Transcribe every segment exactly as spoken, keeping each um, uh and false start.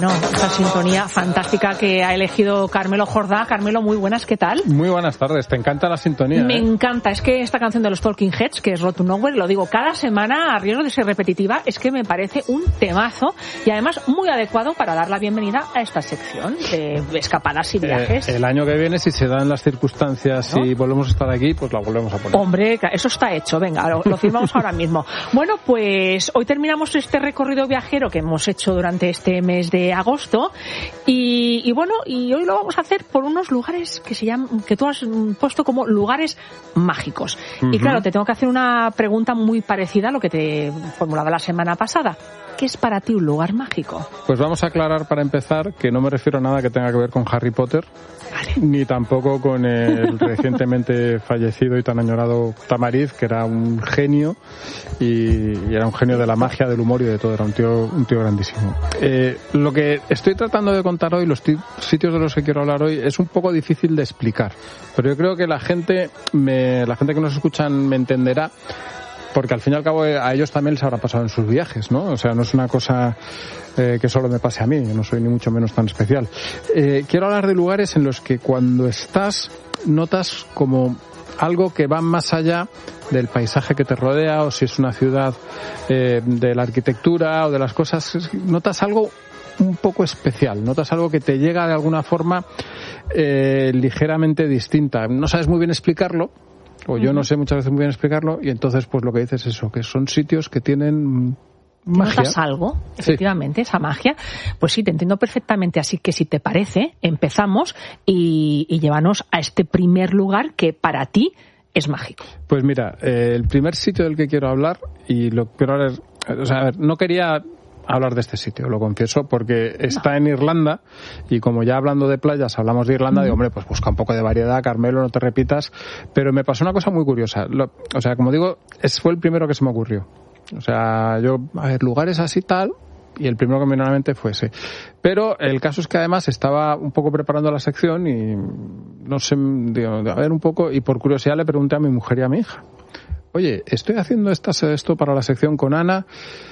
Bueno, esa sintonía fantástica que ha elegido Carmelo Jordá. Carmelo, muy buenas, ¿qué tal? Muy buenas tardes, te encanta la sintonía. Me ¿eh? encanta, es que esta canción de los Talking Heads, que es Road to Nowhere, lo digo cada semana a riesgo de ser repetitiva, es que me parece un temazo y además muy adecuado para dar la bienvenida a esta sección de escapadas y viajes. Eh, el año que viene, si se dan las circunstancias y ¿no? volvemos a estar aquí, pues la volvemos a poner. Hombre, eso está hecho, venga, lo, lo firmamos ahora mismo. Bueno, pues hoy terminamos este recorrido viajero que hemos hecho durante este mes de agosto y, y bueno, y hoy lo vamos a hacer por unos lugares que se llaman, que tú has puesto como lugares mágicos. Uh-huh. Y claro, te tengo que hacer una pregunta muy parecida a lo que te formulaba la semana pasada. ¿Qué es para ti un lugar mágico? Pues vamos a aclarar para empezar que no me refiero a nada que tenga que ver con Harry Potter, vale. ni tampoco con el recientemente fallecido y tan añorado Tamariz, que era un genio y, y era un genio de la magia, del humor y de todo, era un tío, un tío grandísimo. Eh, lo que estoy tratando de contar hoy, los t- sitios de los que quiero hablar hoy, es un poco difícil de explicar, pero yo creo que la gente, me, la gente que nos escuchan me entenderá, porque al fin y al cabo a ellos también les habrá pasado en sus viajes, ¿no? O sea, no es una cosa eh, que solo me pase a mí, no soy ni mucho menos tan especial. Eh, quiero hablar de lugares en los que cuando estás notas como algo que va más allá del paisaje que te rodea, o si es una ciudad eh, de la arquitectura o de las cosas, notas algo un poco especial, notas algo que te llega de alguna forma eh, ligeramente distinta. No sabes muy bien explicarlo, o yo no sé muchas veces muy bien explicarlo, y entonces pues lo que dices es eso, que son sitios que tienen magia. ¿Notas algo? Efectivamente, sí. Esa magia. Pues sí, te entiendo perfectamente, así que si te parece, empezamos y, y llévanos a este primer lugar que para ti es mágico. Pues mira, eh, el primer sitio del que quiero hablar, y lo quiero hablar, o sea, a ver, no quería hablar de este sitio, lo confieso, porque está no. en Irlanda, y como ya hablando de playas hablamos de Irlanda, mm. digo, hombre, pues busca un poco de variedad, Carmelo, no te repitas, pero me pasó una cosa muy curiosa. Lo, o sea, como digo, es, fue el primero que se me ocurrió. O sea, yo, a ver, lugares así tal, y el primero que me vino a la mente fue ese. Pero el caso es que además estaba un poco preparando la sección y no sé, digo, a ver un poco, y por curiosidad le pregunté a mi mujer y a mi hija, oye, estoy haciendo esta, esto para la sección con Ana,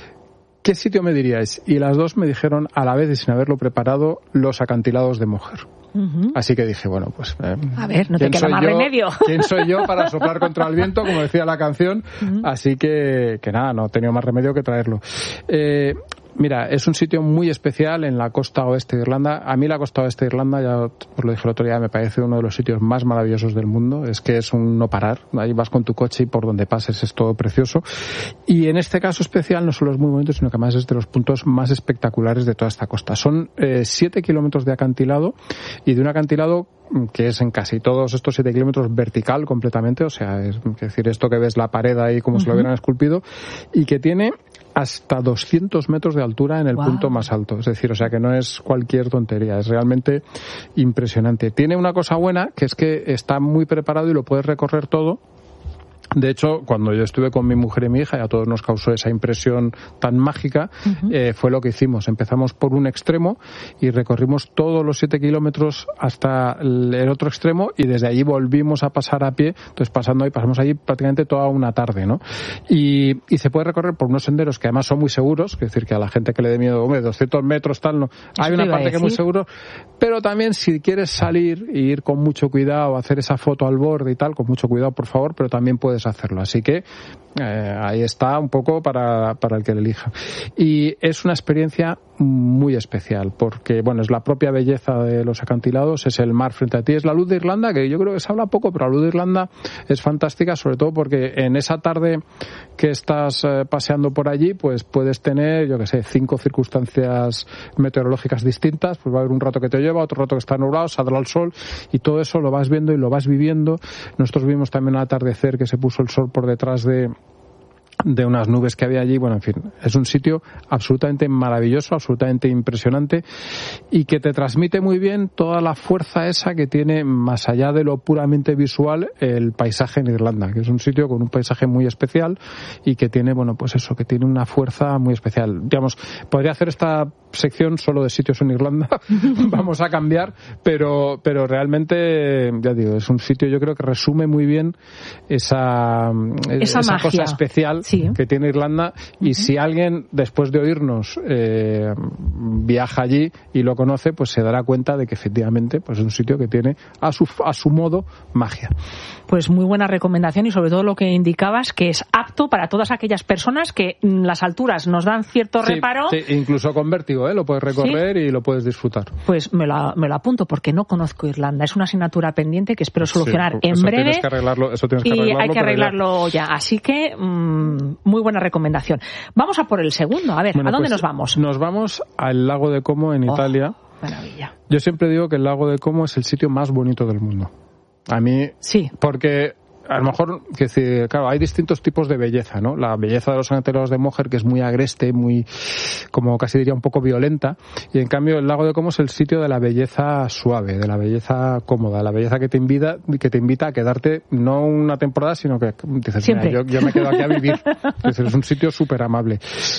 ¿qué sitio me diríais? Y las dos me dijeron a la vez y sin haberlo preparado, los acantilados de Moher. Uh-huh. Así que dije, bueno, pues... Eh, a ver, no te queda más yo, remedio. ¿Quién soy yo para soplar contra el viento, como decía la canción? Uh-huh. Así que, que nada, no he tenido más remedio que traerlo. Eh... Mira, es un sitio muy especial en la costa oeste de Irlanda. A mí la costa oeste de Irlanda, ya os lo dije el otro día, me parece uno de los sitios más maravillosos del mundo. Es que es un no parar. Ahí vas con tu coche y por donde pases es todo precioso. Y en este caso especial no solo es muy bonito, sino que además es de los puntos más espectaculares de toda esta costa. Son eh, siete kilómetros de acantilado, y de un acantilado que es en casi todos estos siete kilómetros vertical completamente, o sea, es, es decir, esto que ves la pared ahí como uh-huh. si lo hubieran esculpido, y que tiene hasta doscientos metros de altura en el wow. punto más alto. Es decir, o sea, que no es cualquier tontería, es realmente impresionante. Tiene una cosa buena, que es que está muy preparado y lo puedes recorrer todo. De hecho, cuando yo estuve con mi mujer y mi hija, y a todos nos causó esa impresión tan mágica, uh-huh. eh, fue lo que hicimos. Empezamos por un extremo y recorrimos todos los siete kilómetros hasta el otro extremo, y desde allí volvimos a pasar a pie. Entonces, pasando ahí, pasamos allí prácticamente toda una tarde, ¿no? Y, y se puede recorrer por unos senderos que además son muy seguros, es decir, que a la gente que le dé miedo, hombre, doscientos metros, tal, no. Hay una parte que es muy seguro, pero también si quieres salir y ir con mucho cuidado, hacer esa foto al borde y tal, con mucho cuidado, por favor, pero también puedes hacerlo. Así que eh, ahí está un poco para, para el que le elija. Y es una experiencia muy especial porque, bueno, es la propia belleza de los acantilados, es el mar frente a ti, es la luz de Irlanda, que yo creo que se habla poco, pero la luz de Irlanda es fantástica, sobre todo porque en esa tarde que estás eh, paseando por allí, pues puedes tener, yo que sé, cinco circunstancias meteorológicas distintas, pues va a haber un rato que te lleva, otro rato que está nublado, saldrá el sol, y todo eso lo vas viendo y lo vas viviendo. Nosotros vimos también al atardecer que se puso el sol por detrás de de unas nubes que había allí. Bueno, en fin, es un sitio absolutamente maravilloso, absolutamente impresionante, y que te transmite muy bien toda la fuerza esa que tiene, más allá de lo puramente visual, el paisaje en Irlanda, que es un sitio con un paisaje muy especial y que tiene, bueno, pues eso, que tiene una fuerza muy especial. Digamos, podría hacer esta sección solo de sitios en Irlanda vamos a cambiar, pero pero realmente, ya digo, es un sitio, yo creo que resume muy bien esa, esa, esa cosa especial sí. que tiene Irlanda, y uh-huh. si alguien, después de oírnos, eh, viaja allí y lo conoce, pues se dará cuenta de que efectivamente pues es un sitio que tiene a su, a su modo magia. Pues muy buena recomendación, y sobre todo lo que indicabas, que es apto para todas aquellas personas que las alturas nos dan cierto sí, reparo. Sí, incluso con vértigo, ¿eh? Lo puedes recorrer, ¿sí? Y lo puedes disfrutar. Pues me lo, me lo apunto, porque no conozco Irlanda. Es una asignatura pendiente que espero solucionar sí, en eso breve. Tienes que arreglarlo, eso tienes que y arreglarlo, hay que arreglarlo ya. ya. Así que, mmm, muy buena recomendación. Vamos a por el segundo. A ver, bueno, ¿a dónde pues nos vamos? Nos vamos al lago de Como, en oh, Italia. Maravilla. Yo siempre digo que el lago de Como es el sitio más bonito del mundo. A mí, sí. Porque a lo mejor, que decir, claro, hay distintos tipos de belleza, ¿no? La belleza de los Acantilados de Moher, que es muy agreste, muy, como casi diría, un poco violenta, y en cambio el lago de Como es el sitio de la belleza suave, de la belleza cómoda, la belleza que te invita, que te invita a quedarte no una temporada, sino que dices, mira, yo, yo me quedo aquí a vivir. Es, es un sitio súper amable.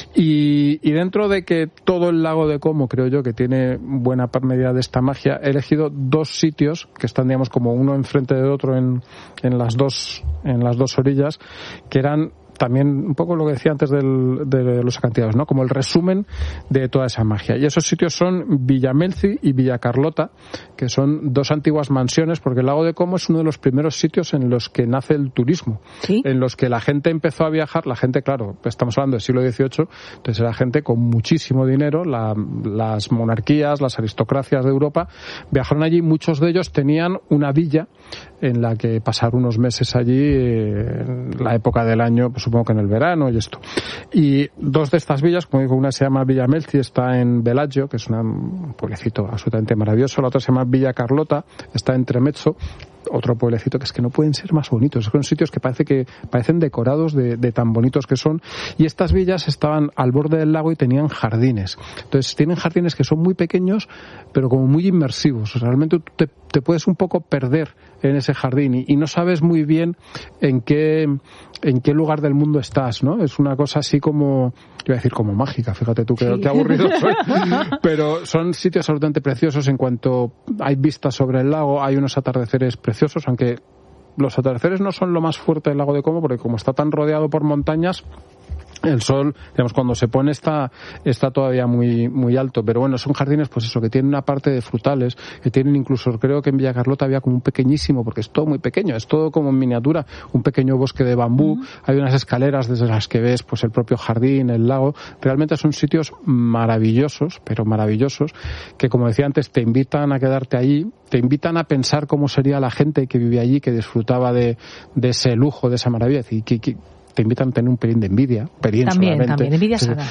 Y, y dentro de que todo el lago de Como, creo yo, que tiene buena medida de esta magia, he elegido dos sitios que están, digamos, como uno enfrente del otro en, en las dos en las dos orillas, que eran también un poco lo que decía antes del, de los acantilados, ¿no? Como el resumen de toda esa magia. Y esos sitios son Villamelzi y Villa Carlota, que son dos antiguas mansiones, porque el lago de Como es uno de los primeros sitios en los que nace el turismo, ¿sí? En los que la gente empezó a viajar, la gente, claro, estamos hablando del siglo dieciocho, entonces era gente con muchísimo dinero, la, las monarquías, las aristocracias de Europa viajaron allí, muchos de ellos tenían una villa en la que pasar unos meses allí, eh, en la época del año, pues supongo que en el verano y esto. Y dos de estas villas, como digo, una se llama Villa Melzi, está en Bellagio, que es una, un pueblecito absolutamente maravilloso, la otra se llama Villa Carlota, está en Tremezzo, otro pueblecito que es que no pueden ser más bonitos, son sitios que parece que parecen decorados de, de tan bonitos que son, y estas villas estaban al borde del lago y tenían jardines. Entonces tienen jardines que son muy pequeños, pero como muy inmersivos. Realmente tú te, te puedes un poco perder en ese jardín y, y no sabes muy bien en qué en qué lugar del mundo estás, ¿no? Es una cosa así como, iba a decir como mágica, fíjate tú qué, sí. qué aburrido soy, pero son sitios absolutamente preciosos en cuanto hay vistas sobre el lago, hay unos atardeceres preciosos, aunque los atardeceres no son lo más fuerte del lago de Como, porque como está tan rodeado por montañas, el sol, digamos, cuando se pone está está todavía muy muy alto, pero bueno, son jardines, pues eso, que tienen una parte de frutales, que tienen incluso, creo que en Villa Carlota había como un pequeñísimo, porque es todo muy pequeño, es todo como en miniatura, un pequeño bosque de bambú, uh-huh. Hay unas escaleras desde las que ves pues el propio jardín, el lago, realmente son sitios maravillosos, pero maravillosos, que como decía antes, te invitan a quedarte allí, te invitan a pensar cómo sería la gente que vivía allí, que disfrutaba de, de ese lujo, de esa maravilla, y que, que te invitan a tener un pelín de envidia, pelín también, solamente. También, envidia sana.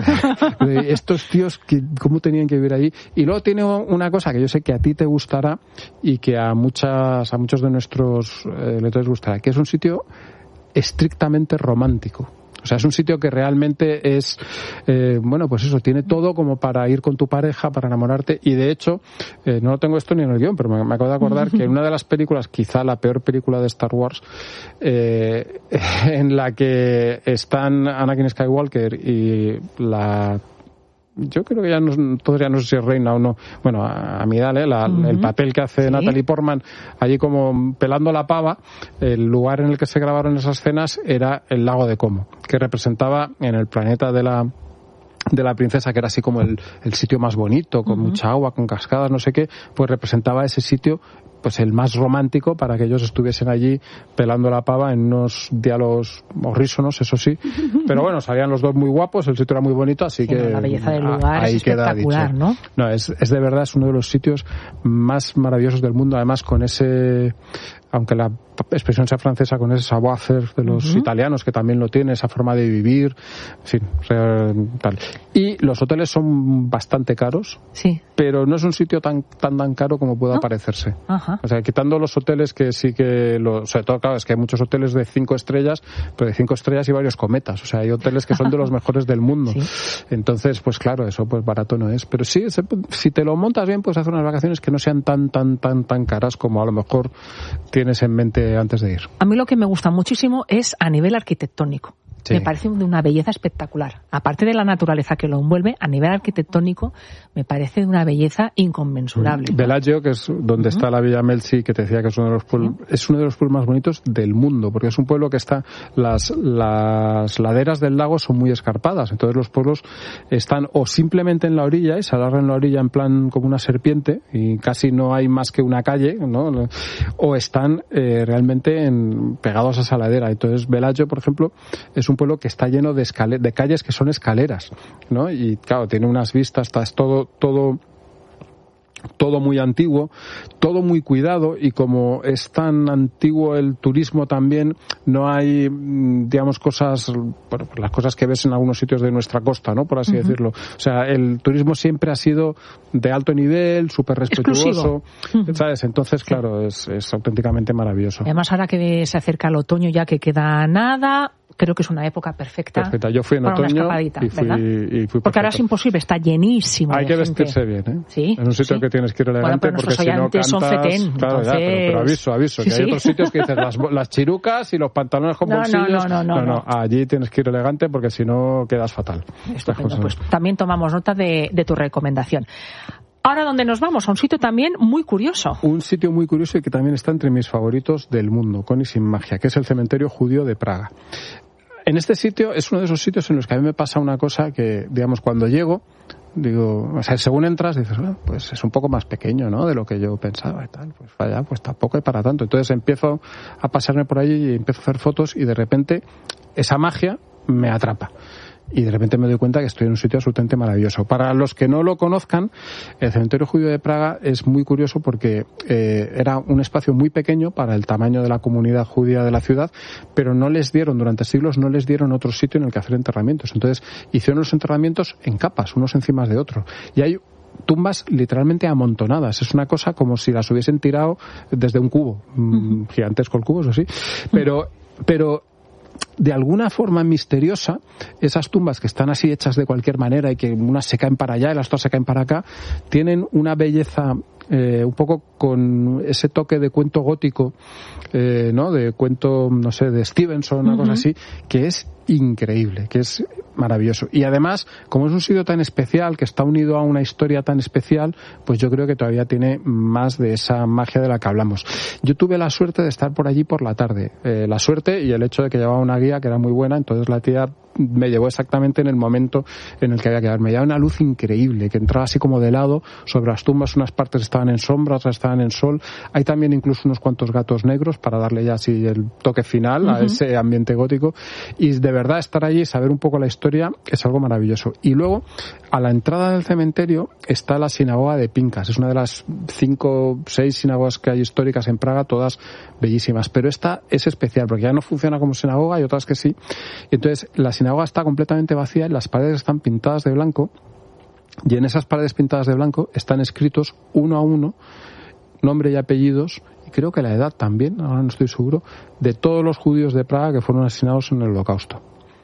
Estos tíos, que, ¿cómo tenían que vivir allí? Y luego tiene una cosa que yo sé que a ti te gustará y que a muchas a muchos de nuestros eh, lectores gustará, que es un sitio estrictamente romántico. O sea, es un sitio que realmente es, eh, bueno, pues eso, tiene todo como para ir con tu pareja, para enamorarte, y de hecho, eh, no tengo esto ni en el guión, pero me, me acabo de acordar que en una de las películas, quizá la peor película de Star Wars, eh, en la que están Anakin Skywalker y la... yo creo que ya no, todavía no sé si es reina o no, bueno, Amidala, la, uh-huh. el papel que hace ¿sí? Natalie Portman allí como pelando la pava, el lugar en el que se grabaron esas escenas era el lago de Como, que representaba en el planeta de la de la princesa, que era así como el, el sitio más bonito, con uh-huh. mucha agua, con cascadas, no sé qué, pues representaba ese sitio pues el más romántico para que ellos estuviesen allí pelando la pava en unos diálogos horrísonos, eso sí, pero bueno, salían los dos muy guapos, el sitio era muy bonito, así sí, que no, la belleza del lugar ahí es queda espectacular, dicho. ¿no? No, es, es de verdad, es uno de los sitios más maravillosos del mundo, además con ese, aunque la expresión sea francesa, con ese savoir-faire de los uh-huh. italianos, que también lo tiene, esa forma de vivir, en fin, tal. Y los hoteles son bastante caros, sí. pero no es un sitio tan tan tan caro como pueda ¿no? parecerse. Ajá. O sea, quitando los hoteles que sí que, lo, sobre todo, claro, es que hay muchos hoteles de cinco estrellas, pero de cinco estrellas y varios cometas. O sea, hay hoteles que son de los mejores del mundo. Sí. Entonces, pues claro, eso pues barato no es. Pero sí, se, si te lo montas bien, puedes hacer unas vacaciones que no sean tan, tan, tan, tan caras como a lo mejor tienes en mente antes de ir. A mí lo que me gusta muchísimo es a nivel arquitectónico. Sí. Me parece de una belleza espectacular. Aparte de la naturaleza que lo envuelve, a nivel arquitectónico, me parece de una belleza inconmensurable. Mm. Bellagio, que es donde uh-huh. está la Villa Melzi, que te decía que es uno de los pueblos, uh-huh. es uno de los pueblos más bonitos del mundo, porque es un pueblo que está, las, las laderas del lago son muy escarpadas, entonces los pueblos están o simplemente en la orilla y se alargan en la orilla en plan como una serpiente y casi no hay más que una calle, ¿no? O están eh, realmente en, pegados a esa ladera. Entonces Bellagio, por ejemplo, es un pueblo que está lleno de, escale- de calles que son escaleras, ¿no? Y claro, tiene unas vistas, está es todo, todo todo muy antiguo, todo muy cuidado, y como es tan antiguo el turismo también, no hay, digamos, cosas, bueno, las cosas que ves en algunos sitios de nuestra costa, ¿no? Por así uh-huh. decirlo. O sea, el turismo siempre ha sido de alto nivel, súper respetuoso, uh-huh. ¿sabes? Entonces, claro, es, es auténticamente maravilloso. Además, ahora que se acerca el otoño, ya que queda nada, creo que es una época perfecta. Perfecta. Yo fui en otoño y fui, y fui porque ahora es imposible, está llenísimo. Hay de que gente. vestirse bien, ¿eh? Sí. En un sitio sí. que tienes que ir elegante, bueno, porque si no cantas... son fetén, claro, entonces... ya, pero, pero aviso, aviso, sí, que hay sí. otros sitios que dices las, las chirucas y los pantalones con no, bolsillos. No, no, no, no, no, no. Allí tienes que ir elegante porque si no quedas fatal. Estupendo, pues también tomamos nota de, de tu recomendación. Ahora, ¿dónde nos vamos? A un sitio también muy curioso. Un sitio muy curioso y que también está entre mis favoritos del mundo, con y sin magia, que es el cementerio judío de Praga. En este sitio es uno de esos sitios en los que a mí me pasa una cosa que, digamos, cuando llego, digo, o sea, según entras dices, bueno, pues es un poco más pequeño, ¿no?, de lo que yo pensaba y tal, pues vaya, pues tampoco hay para tanto. Entonces empiezo a pasarme por allí y empiezo a hacer fotos y de repente esa magia me atrapa. Y de repente me doy cuenta que estoy en un sitio absolutamente maravilloso. Para los que no lo conozcan, el cementerio judío de Praga es muy curioso porque eh, era un espacio muy pequeño para el tamaño de la comunidad judía de la ciudad, pero no les dieron, durante siglos, no les dieron otro sitio en el que hacer enterramientos. Entonces hicieron los enterramientos en capas, unos encima de otros. Y hay tumbas literalmente amontonadas. Es una cosa como si las hubiesen tirado desde un cubo. Uh-huh. Gigantesco el cubo, eso sí. Pero, pero de alguna forma misteriosa, esas tumbas que están así hechas de cualquier manera y que unas se caen para allá y las otras se caen para acá, tienen una belleza eh, un poco con ese toque de cuento gótico, eh, ¿no?, de cuento, no sé, de Stevenson, una uh-huh. cosa así, que es increíble, que es maravilloso. Y además, como es un sitio tan especial, que está unido a una historia tan especial, pues yo creo que todavía tiene más de esa magia de la que hablamos. Yo tuve la suerte de estar por allí por la tarde. Eh, la suerte y el hecho de que llevaba una guía que era muy buena, entonces la tía me llevó exactamente en el momento en el que había que quedar. Me llevaba una luz increíble, que entraba así como de lado sobre las tumbas. Unas partes estaban en sombra, otras estaban en sol. Hay también incluso unos cuantos gatos negros para darle ya así el toque final uh-huh. a ese ambiente gótico. Y de verdad estar allí y saber un poco la historia es algo maravilloso. Y luego, a la entrada del cementerio está la sinagoga de Pinkas. Es una de las cinco o seis sinagogas que hay históricas en Praga, todas bellísimas. Pero esta es especial porque ya no funciona como sinagoga y otras que sí. Entonces, la La sinagoga está completamente vacía y las paredes están pintadas de blanco, y en esas paredes pintadas de blanco están escritos uno a uno nombre y apellidos, y creo que la edad también, ahora no estoy seguro, de todos los judíos de Praga que fueron asesinados en el Holocausto.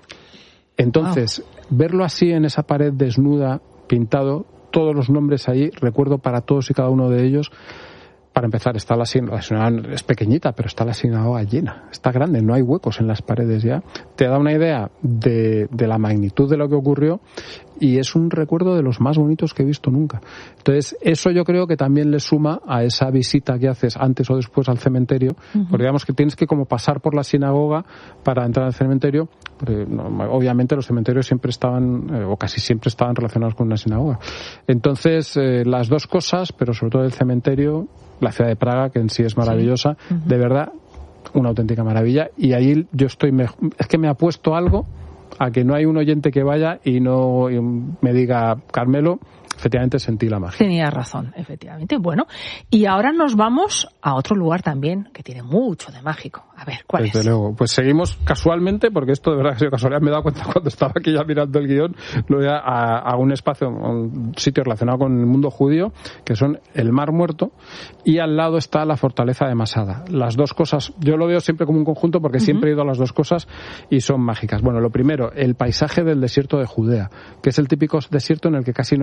Entonces, wow. verlo así en esa pared desnuda, pintado, todos los nombres ahí, recuerdo para todos y cada uno de ellos. Para empezar, está la sinagoga, es pequeñita, pero está la sinagoga llena, está grande, no hay huecos en las paredes ya. Te da una idea de, de la magnitud de lo que ocurrió, y es un recuerdo de los más bonitos que he visto nunca. Entonces, eso yo creo que también le suma a esa visita que haces antes o después al cementerio, uh-huh. porque digamos que tienes que como pasar por la sinagoga para entrar al cementerio, porque no, obviamente los cementerios siempre estaban, eh, o casi siempre estaban relacionados con una sinagoga. Entonces, eh, las dos cosas, pero sobre todo el cementerio, la ciudad de Praga, que en sí es maravillosa, sí. uh-huh. de verdad, una auténtica maravilla. Y ahí yo estoy, me, es que me ha puesto algo a que no hay un oyente que vaya y no y me diga, Carmelo, efectivamente sentí la magia. Tenía razón, efectivamente. Bueno, y ahora nos vamos a otro lugar también que tiene mucho de mágico. A ver, ¿cuál Desde es? Desde luego. Pues seguimos casualmente, porque esto de verdad que ha sido casualidad. Me he dado cuenta cuando estaba aquí ya mirando el guión, lo voy a, a un espacio, a un sitio relacionado con el mundo judío, que son el Mar Muerto, y al lado está la fortaleza de Masada. Las dos cosas, yo lo veo siempre como un conjunto porque uh-huh. siempre he ido a las dos cosas y son mágicas. Bueno, lo primero, el paisaje del desierto de Judea, que es el típico desierto en el que casi no hay ni piedra.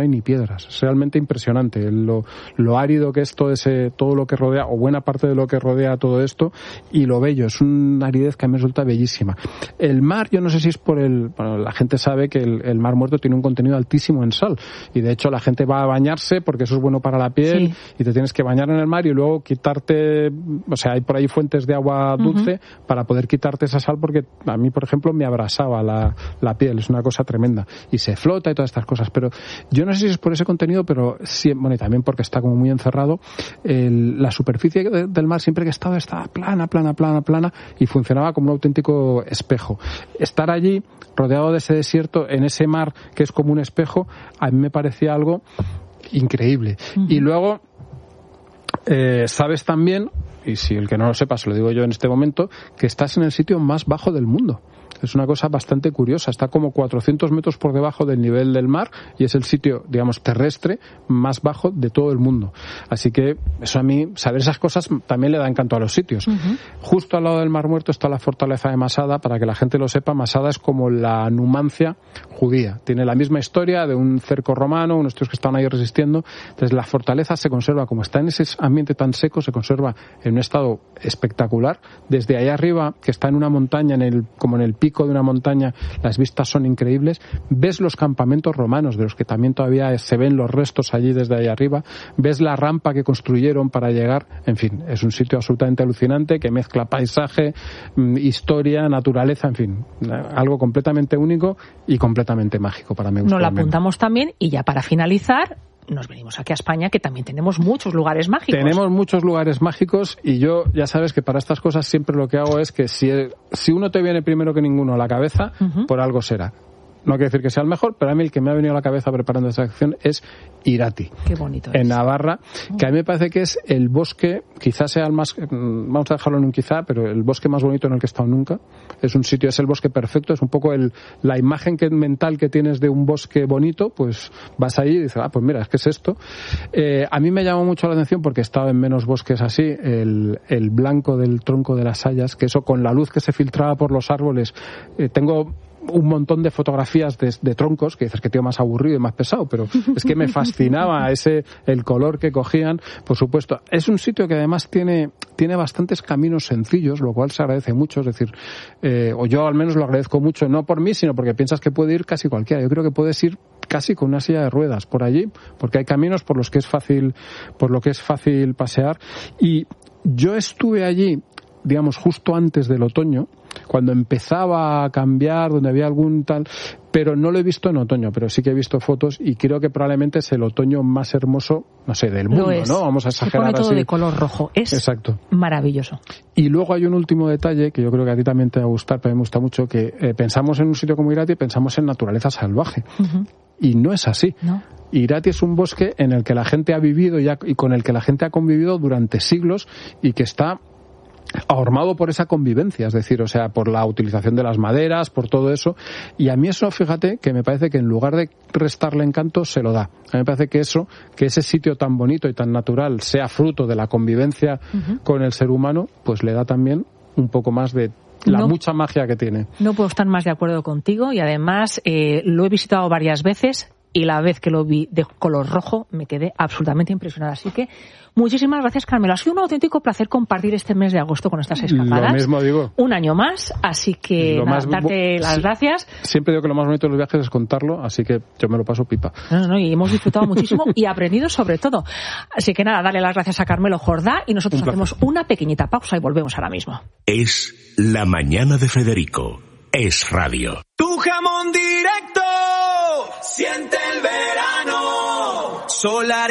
piedras. Es realmente impresionante lo, lo árido que es todo ese, todo lo que rodea, o buena parte de lo que rodea todo esto, y lo bello. Es una aridez que a mí me resulta bellísima. El mar, yo no sé si es por el, bueno, la gente sabe que el, el Mar Muerto tiene un contenido altísimo en sal, y de hecho la gente va a bañarse porque eso es bueno para la piel, sí. y te tienes que bañar en el mar y luego quitarte, o sea, hay por ahí fuentes de agua dulce uh-huh. para poder quitarte esa sal, porque a mí, por ejemplo, me abrasaba la, la piel, es una cosa tremenda, y se flota y todas estas cosas, pero yo no sé si es por ese contenido, pero sí, bueno, y también porque está como muy encerrado, el, la superficie de, del mar siempre que he estado estaba plana, plana, plana, plana, y funcionaba como un auténtico espejo. Estar allí, rodeado de ese desierto, en ese mar que es como un espejo, a mí me parecía algo increíble. Uh-huh. Y luego, eh, sabes también, y si el que no lo sepa se lo digo yo en este momento, que estás en el sitio más bajo del mundo. Es una cosa bastante curiosa, está como cuatrocientos metros por debajo del nivel del mar y es el sitio, digamos, terrestre más bajo de todo el mundo. Así que eso a mí, saber esas cosas también le da encanto a los sitios. Uh-huh. Justo al lado del Mar Muerto está la fortaleza de Masada, para que la gente lo sepa. Masada es como la Numancia judía, tiene la misma historia de un cerco romano, unos tíos que estaban ahí resistiendo. Entonces la fortaleza se conserva, como está en ese ambiente tan seco, se conserva en un estado espectacular. Desde ahí arriba, que está en una montaña, en el, como en el pico de una montaña, las vistas son increíbles. Ves los campamentos romanos, de los que también todavía se ven los restos allí desde ahí arriba. Ves la rampa que construyeron para llegar. En fin, es un sitio absolutamente alucinante que mezcla paisaje, historia, naturaleza, en fin, algo completamente único y completamente mágico para mí. Nos lo apuntamos también, y ya para finalizar, nos venimos aquí a España, que también tenemos muchos lugares mágicos. Tenemos muchos lugares mágicos, y yo, ya sabes que para estas cosas siempre lo que hago es que si, si uno te viene primero que ninguno a la cabeza, uh-huh. por algo será. No quiere decir que sea el mejor, pero a mí el que me ha venido a la cabeza preparando esta sección es Irati. Qué bonito en es. Navarra, que a mí me parece que es el bosque, quizás sea el más, vamos a dejarlo en un quizá, pero el bosque más bonito en el que he estado nunca. Es un sitio, es el bosque perfecto, es un poco el, la imagen que, mental que tienes de un bosque bonito, pues vas ahí y dices, ah, pues mira, es que es esto. Eh, a mí me llamó mucho la atención, porque he estado en menos bosques así, el, el blanco del tronco de las hayas, que eso con la luz que se filtraba por los árboles, eh, tengo un montón de fotografías de, de troncos, que dices que tío más aburrido y más pesado, pero es que me fascinaba ese, el color que cogían. Por supuesto, es un sitio que además tiene, tiene bastantes caminos sencillos, lo cual se agradece mucho, es decir, eh, o yo al menos lo agradezco mucho, no por mí, sino porque piensas que puede ir casi cualquiera. Yo creo que puedes ir casi con una silla de ruedas por allí, porque hay caminos por los que es fácil, por lo que es fácil pasear. Y yo estuve allí, digamos, justo antes del otoño, cuando empezaba a cambiar, donde había algún tal, pero no lo he visto en otoño, pero sí que he visto fotos, y creo que probablemente es el otoño más hermoso, no sé, del mundo, ¿no? Vamos a exagerar. Se pone todo así. de color rojo, es Exacto. maravilloso. Y luego hay un último detalle que yo creo que a ti también te va a gustar, pero a mí me gusta mucho, que eh, pensamos en un sitio como Irati, pensamos en naturaleza salvaje. Uh-huh. Y no es así. ¿No? Irati es un bosque en el que la gente ha vivido y, ha, y con el que la gente ha convivido durante siglos, y que está ahormado por esa convivencia, es decir, o sea, por la utilización de las maderas, por todo eso. Y a mí eso, fíjate, que me parece que en lugar de restarle encanto, se lo da. A mí me parece que eso, que ese sitio tan bonito y tan natural sea fruto de la convivencia uh-huh. con el ser humano, pues le da también un poco más de la no, mucha magia que tiene. No puedo estar más de acuerdo contigo, y además eh, lo he visitado varias veces, y la vez que lo vi de color rojo me quedé absolutamente impresionada. Así que muchísimas gracias, Carmelo. Ha sido un auténtico placer compartir este mes de agosto con estas escapadas. Lo mismo digo. Un año más, así que nada, más, darte las gracias. Siempre digo que lo más bonito de los viajes es contarlo, así que yo me lo paso pipa. No, no, no, y hemos disfrutado muchísimo y aprendido sobre todo. Así que nada, darle las gracias a Carmelo Jordá, y nosotros un hacemos una pequeñita pausa y volvemos ahora mismo. Es La Mañana de Federico. Es radio. Tu jamón directo siente el verano. Solar